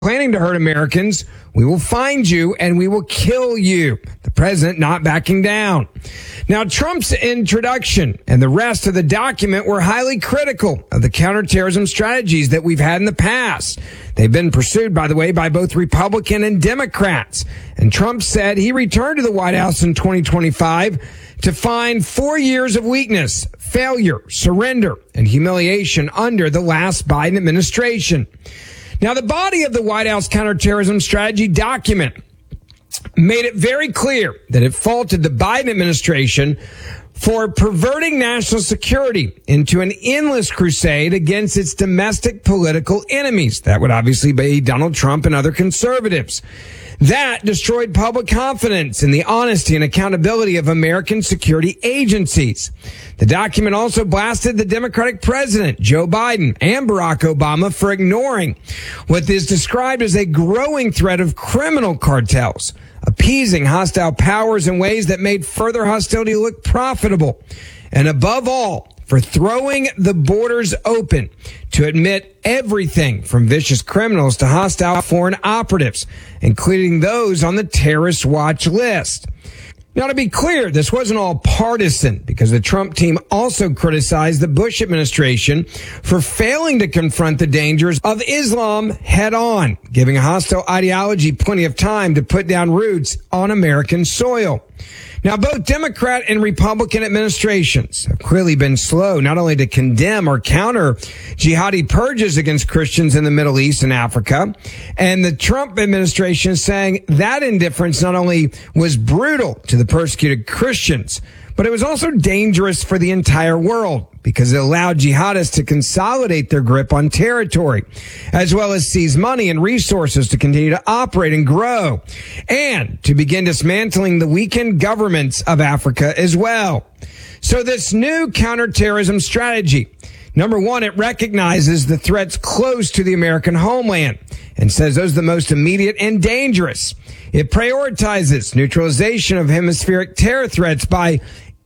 planning to hurt Americans, we will find you and we will kill you. The president not backing down. Now, Trump's introduction and the rest of the document were highly critical of the counterterrorism strategies that we've had in the past. They've been pursued, by the way, by both Republican and Democrats. And Trump said he returned to the White House in 2025 to find 4 years of weakness, failure, surrender, and humiliation under the last Biden administration. Now, the body of the White House counterterrorism strategy document made it very clear that it faulted the Biden administration for perverting national security into an endless crusade against its domestic political enemies. That would obviously be Donald Trump and other conservatives. That destroyed public confidence in the honesty and accountability of American security agencies. The document also blasted the Democratic president, Joe Biden, and Barack Obama for ignoring what is described as a growing threat of criminal cartels, appeasing hostile powers in ways that made further hostility look profitable, and above all, for throwing the borders open to admit everything from vicious criminals to hostile foreign operatives, including those on the terrorist watch list. Now, to be clear, this wasn't all partisan because the Trump team also criticized the Bush administration for failing to confront the dangers of Islam head on, giving a hostile ideology plenty of time to put down roots on American soil. Now, both Democrat and Republican administrations have clearly been slow not only to condemn or counter jihadi purges against Christians in the Middle East and Africa, and the Trump administration is saying that indifference not only was brutal to the persecuted Christians, but it was also dangerous for the entire world because it allowed jihadists to consolidate their grip on territory, as well as seize money and resources to continue to operate and grow, and to begin dismantling the weakened governments of Africa as well. So this new counterterrorism strategy, number one, it recognizes the threats close to the American homeland and says those are the most immediate and dangerous. It prioritizes neutralization of hemispheric terror threats by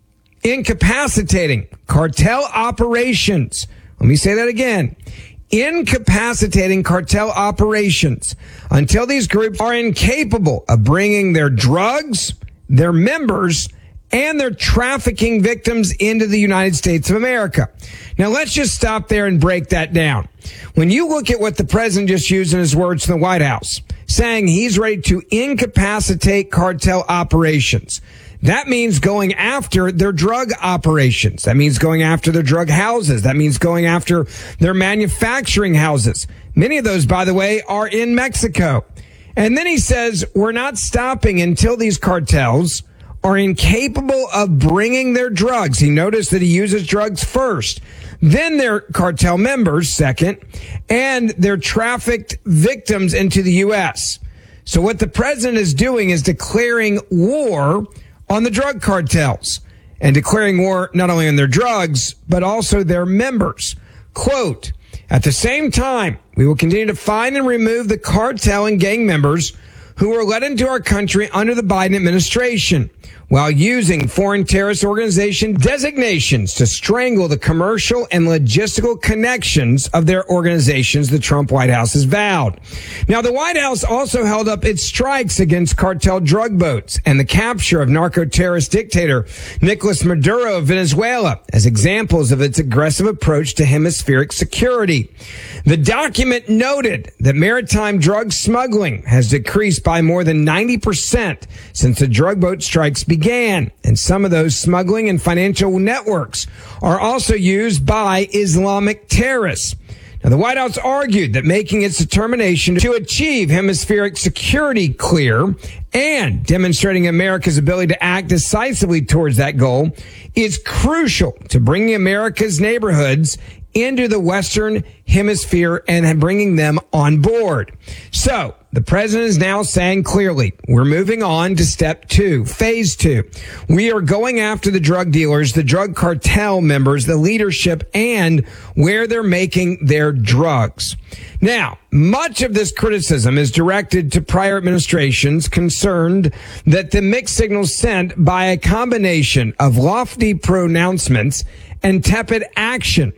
incapacitating cartel operations. Let me say that again. Incapacitating cartel operations until these groups are incapable of bringing their drugs, their members, and their trafficking victims into the United States of America. Now, let's just stop there and break that down. When you look at what the president just used in his words in the White House, saying he's ready to incapacitate cartel operations, that means going after their drug operations. That means going after their drug houses. That means going after their manufacturing houses. Many of those, by the way, are in Mexico. And then he says, we're not stopping until these cartels are incapable of bringing their drugs. He noticed that he uses drugs first, then their cartel members second, and their trafficked victims into the U.S. So what the president is doing is declaring war on the drug cartels and declaring war not only on their drugs, but also their members. Quote, at the same time, we will continue to find and remove the cartel and gang members who were led into our country under the Biden administration while using foreign terrorist organization designations to strangle the commercial and logistical connections of their organizations, the Trump White House has vowed. Now, the White House also held up its strikes against cartel drug boats and the capture of narco-terrorist dictator Nicolas Maduro of Venezuela as examples of its aggressive approach to hemispheric security. The document noted that maritime drug smuggling has decreased by more than 90% since the drug boat strikes began, and some of those smuggling and financial networks are also used by Islamic terrorists. Now, the White House argued that making its determination to achieve hemispheric security clear and demonstrating America's ability to act decisively towards that goal is crucial to bringing America's neighborhoods into the Western Hemisphere and bringing them on board. So the president is now saying clearly, we're moving on to step 2, phase 2. We are going after the drug dealers, the drug cartel members, the leadership, and where they're making their drugs. Now, much of this criticism is directed to prior administrations concerned that the mixed signals sent by a combination of lofty pronouncements and tepid action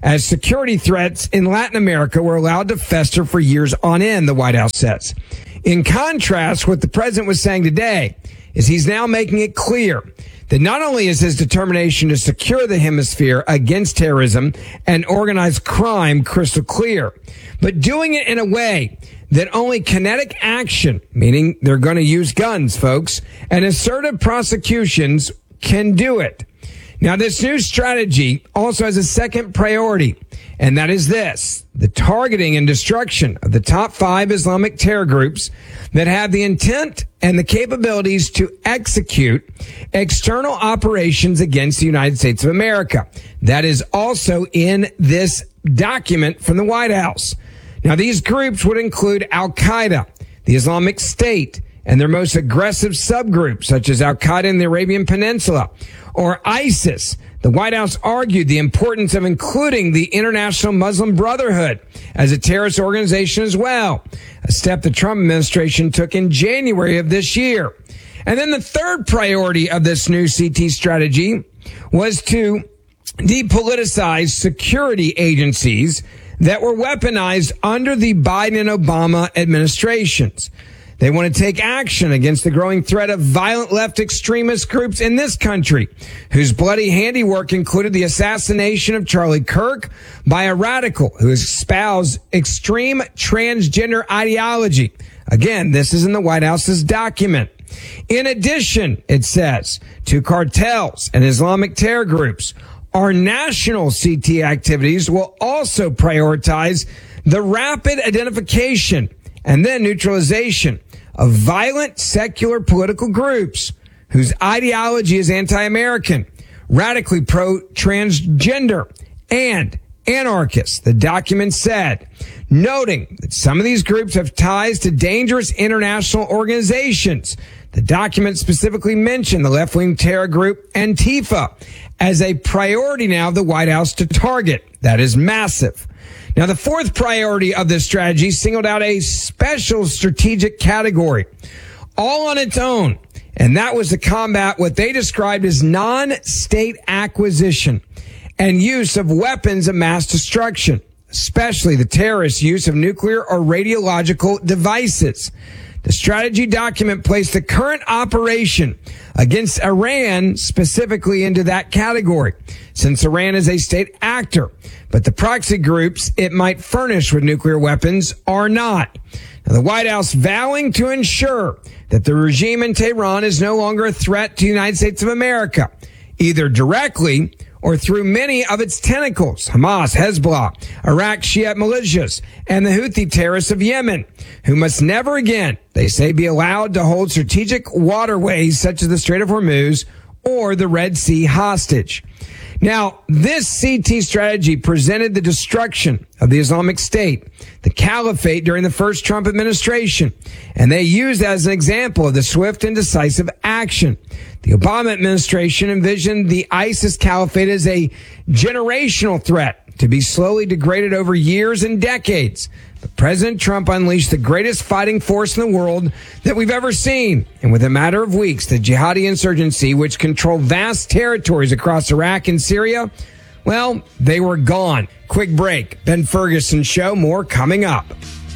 as security threats in Latin America were allowed to fester for years on end, the White House says. In contrast, what the president was saying today is he's now making it clear that not only is his determination to secure the hemisphere against terrorism and organized crime crystal clear, but doing it in a way that only kinetic action, meaning they're going to use guns, folks, and assertive prosecutions can do it. Now, this new strategy also has a second priority, and that is this: the targeting and destruction of the top 5 Islamic terror groups that have the intent and the capabilities to execute external operations against the United States of America. That is also in this document from the White House. Now, these groups would include Al-Qaeda, the Islamic State, and their most aggressive subgroups, such as Al-Qaeda in the Arabian Peninsula, or ISIS. The White House argued the importance of including the International Muslim Brotherhood as a terrorist organization as well, a step the Trump administration took in January of this year. And then the third priority of this new CT strategy was to depoliticize security agencies that were weaponized under the Biden and Obama administrations. They want to take action against the growing threat of violent left extremist groups in this country, whose bloody handiwork included the assassination of Charlie Kirk by a radical who espoused extreme transgender ideology. Again, this is in the White House's document. In addition, it says, to cartels and Islamic terror groups, our national CT activities will also prioritize the rapid identification and then neutralization of violent secular political groups whose ideology is anti-American, radically pro-transgender, and anarchist, the document said, noting that some of these groups have ties to dangerous international organizations. The document specifically mentioned the left-wing terror group Antifa as a priority now of the White House to target. That is massive. Now, the fourth priority of this strategy singled out a special strategic category, all on its own, and that was to combat what they described as non-state acquisition and use of weapons of mass destruction, especially the terrorist use of nuclear or radiological devices. The strategy document placed the current operation against Iran specifically into that category, since Iran is a state actor, but the proxy groups it might furnish with nuclear weapons are not. Now, the White House vowing to ensure that the regime in Tehran is no longer a threat to the United States of America, either directly or through many of its tentacles, Hamas, Hezbollah, Iraq Shiite militias, and the Houthi terrorists of Yemen, who must never again, they say, be allowed to hold strategic waterways such as the Strait of Hormuz or the Red Sea hostage. Now, this CT strategy presented the destruction of the Islamic State, the caliphate during the first Trump administration, and they used as an example of the swift and decisive action. The Obama administration envisioned the ISIS caliphate as a generational threat to be slowly degraded over years and decades. But President Trump unleashed the greatest fighting force in the world that we've ever seen. And within a matter of weeks, the jihadi insurgency, which controlled vast territories across Iraq and Syria, well, they were gone. Quick break. Ben Ferguson Show. More coming up.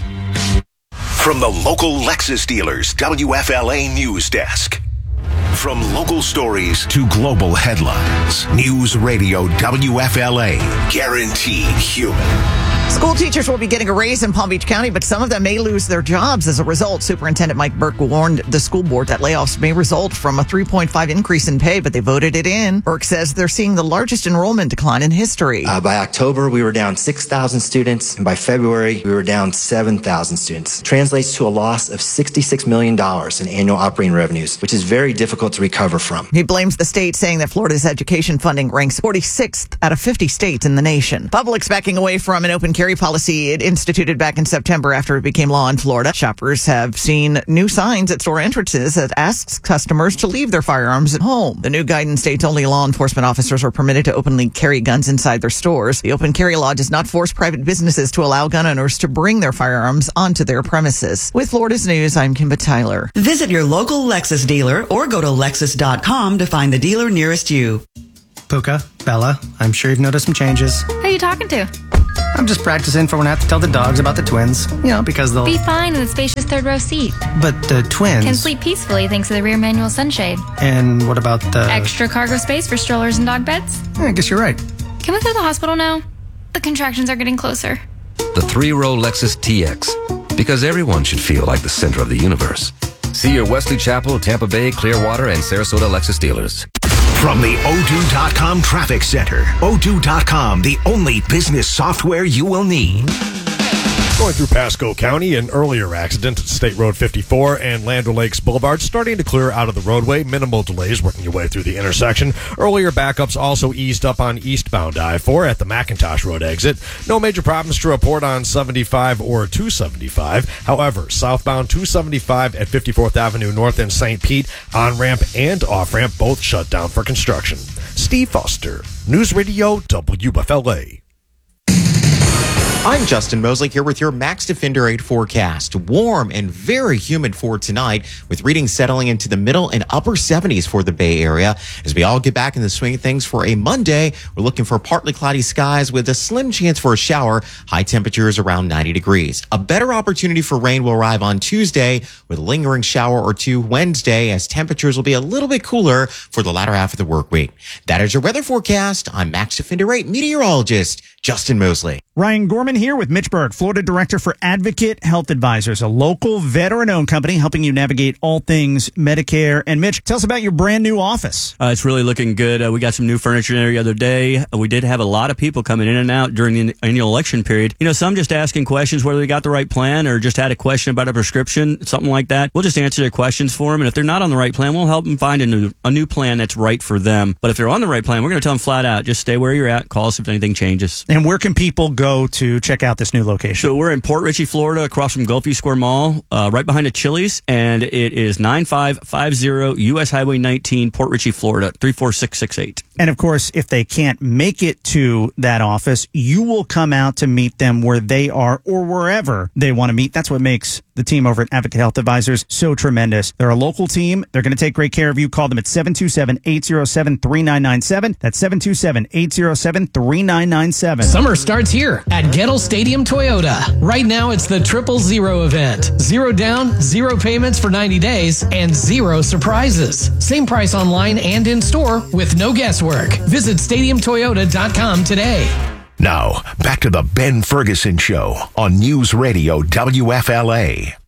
From the local Lexus dealers, WFLA News Desk. From local stories to global headlines, News Radio WFLA, guaranteed human. School teachers will be getting a raise in Palm Beach County, but some of them may lose their jobs as a result. Superintendent Mike Burke warned the school board that layoffs may result from a 3.5 increase in pay, but they voted it in. Burke says they're seeing the largest enrollment decline in history. By October, we were down 6,000 students, and by February, we were down 7,000 students. Translates to a loss of $66 million in annual operating revenues, which is very difficult to recover from. He blames the state, saying that Florida's education funding ranks 46th out of 50 states in the nation. Publix backing away from an open carry policy it instituted back in September after it became law in Florida. Shoppers have seen new signs at store entrances that asks customers to leave their firearms at home. The new guidance states only law enforcement officers are permitted to openly carry guns inside their stores. The open carry law does not force private businesses to allow gun owners to bring their firearms onto their premises. With Florida's News, I'm Kimba Tyler. Visit your local Lexus dealer or go to Lexus.com to find the dealer nearest you. Puka, Bella, I'm sure you've noticed some changes. Who are you talking to? I'm just practicing for when I have to tell the dogs about the twins. Because they'll... Be fine in the spacious third row seat. But the twins... Can sleep peacefully thanks to the rear manual sunshade. And what about the... Extra cargo space for strollers and dog beds? I guess you're right. Can we go to the hospital now? The contractions are getting closer. The 3-row Lexus TX. Because everyone should feel like the center of the universe. See your Wesley Chapel, Tampa Bay, Clearwater, and Sarasota Lexus dealers. From the O2.com Traffic Center, O2.com, the only business software you will need. Going through Pasco County, an earlier accident at State Road 54 and Land O'Lakes Boulevard starting to clear out of the roadway. Minimal delays working your way through the intersection. Earlier backups also eased up on eastbound I-4 at the McIntosh Road exit. No major problems to report on 75 or 275. However, southbound 275 at 54th Avenue North and St. Pete, on-ramp and off-ramp both shut down for construction. Steve Foster, News Radio WFLA. I'm Justin Mosley here with your Max Defender 8 forecast. Warm and very humid for tonight, with readings settling into the middle and upper 70s for the Bay Area. As we all get back in the swing of things for a Monday, we're looking for partly cloudy skies with a slim chance for a shower. High temperatures around 90 degrees. A better opportunity for rain will arrive on Tuesday with a lingering shower or two Wednesday, as temperatures will be a little bit cooler for the latter half of the work week. That is your weather forecast. I'm Max Defender 8 meteorologist Justin Mosley. Ryan Gorman here with Mitch Berg, Florida Director for Advocate Health Advisors, a local veteran-owned company helping you navigate all things Medicare. And Mitch, tell us about your brand new office. It's really looking good. We got some new furniture in there the other day. We did have a lot of people coming in and out during the annual election period. Some just asking questions whether they got the right plan or just had a question about a prescription, something like that. We'll just answer their questions for them. And if they're not on the right plan, we'll help them find a new plan that's right for them. But if they're on the right plan, we're going to tell them flat out, just stay where you're at. Call us if anything changes. And where can people go to check out this new location? So we're in Port Richey, Florida, across from Gulfview Square Mall, right behind the Chili's, and it is 9550 U.S. Highway 19, Port Richey, Florida, 34668. And of course, if they can't make it to that office, you will come out to meet them where they are or wherever they want to meet. That's what makes the team over at Advocate Health Advisors so tremendous. They're a local team. They're going to take great care of you. Call them at 727-807-3997. That's 727-807-3997. Summer starts here at Gettle Stadium Toyota. Right now, it's the 000 event. 0 down, 0 payments for 90 days, and 0 surprises. Same price online and in store with no guesswork. Visit StadiumToyota.com today. Now, back to the Ben Ferguson Show on News Radio WFLA.